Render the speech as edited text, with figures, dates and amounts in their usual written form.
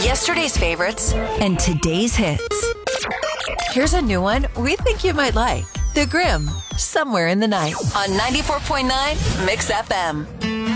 Yesterday's favorites and today's hits. Here's a new one we think you might like. The Grimm, Somewhere in the Night on 94.9 Mix FM.